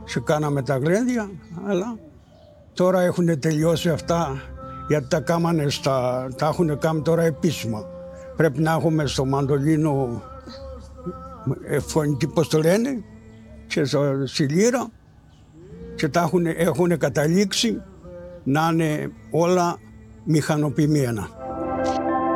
σε κάναμε τα γλέντια, αλλά τώρα έχουν τελειώσει αυτά, γιατί τα έχουν κάνει τώρα επίσημα. Πρέπει να έχουμε στο μαντολίνο φωνική, πώς το λένε, και στη λύρα, και τα έχουν καταλήξει να είναι όλα μηχανοποιημένα.